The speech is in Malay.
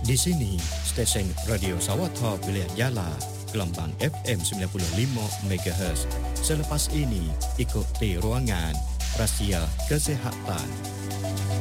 Di sini, stesen Radio Sawatha wilayah Yala, gelombang FM 95 MHz. Selepas ini, ikuti ruangan Rahsia Kesihatan.